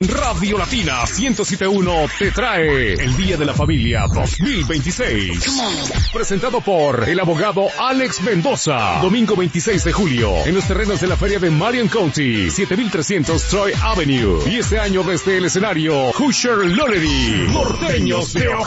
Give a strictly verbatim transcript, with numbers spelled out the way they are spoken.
Radio Latina ciento siete punto uno te trae el Día de la Familia dos mil veintiséis. Presentado por el abogado Alex Mendoza. Domingo veintiséis de julio, en los terrenos de la feria de Marion County, siete mil trescientos Troy Avenue. Y este año desde el escenario, Hoosier Lonery, Norteños de